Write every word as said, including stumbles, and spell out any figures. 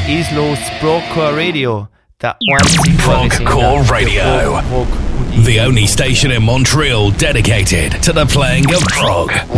Islos Progcore Radio, der einzige Progcore Radio, the only station in Montreal dedicated to the playing of prog.